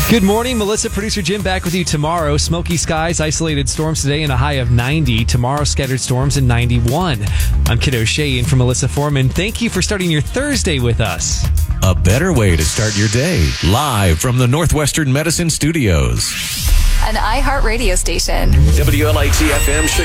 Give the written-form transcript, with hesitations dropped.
Good morning, Melissa. Producer Jim back with you tomorrow. Smoky skies, isolated storms today, and a high of 90. Tomorrow, scattered storms and 91. I'm Kid O'Shea in for Melissa Foreman. Thank you for starting your Thursday with us. A better way to start your day. Live from the Northwestern Medicine Studios. An iHeart radio station. WLIT-FM Chicago.